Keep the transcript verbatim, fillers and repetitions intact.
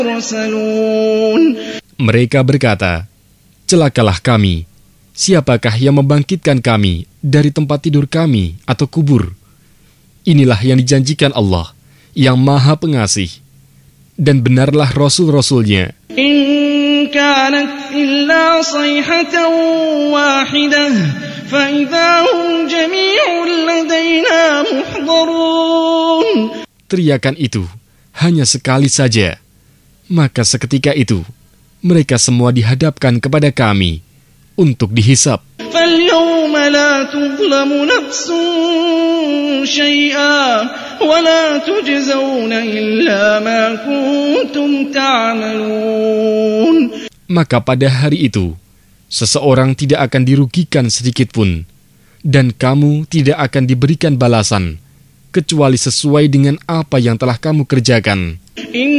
Mereka berkata, celakalah kami. Siapakah yang membangkitkan kami dari tempat tidur kami atau kubur? Inilah yang dijanjikan Allah, yang Maha Pengasih. Dan benarlah Rasul-Rasulnya. In kanat illa sayhatan wahidah, fa idza hum jami'un ladaina muhdarun. Teriakan itu hanya sekali saja, maka seketika itu mereka semua dihadapkan kepada kami untuk dihisap. فَالْيَوْمَ لَا تُظْلَمُ نَفْسٌ شَيْئًا وَلَا تُجْزَوْنَ إِلَّا مَا كُنتُمْ تَعْمَلُونَ. Maka pada hari itu, seseorang tidak akan dirugikan sedikitpun, dan kamu tidak akan diberikan balasan, kecuali sesuai dengan apa yang telah kamu kerjakan.